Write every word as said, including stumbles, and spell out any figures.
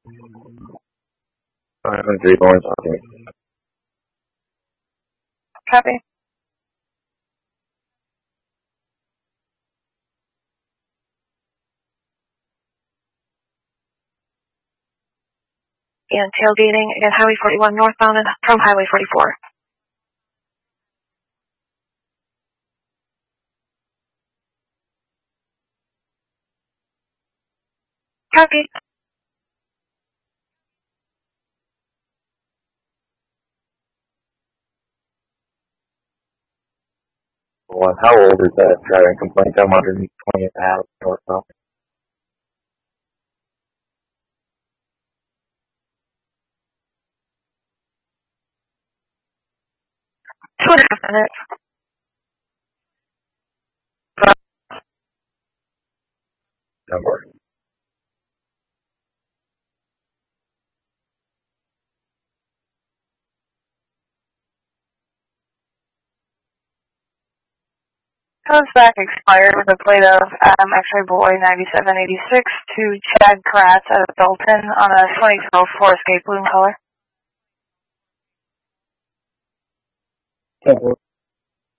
five one three Lawrence, talking. Copy. And tailgating at Highway forty-one northbound and from Highway forty-four. Copy. One, how old is that driving complaint? I'm one hundred twentieth Ave northbound. Two and a half minutes. Number. Comes back expired with a plate of um, X-ray boy ninety-seven eighty-six to Chad Kratz out of Dalton on a twenty twelve Forest Gate Bloom color. Temple.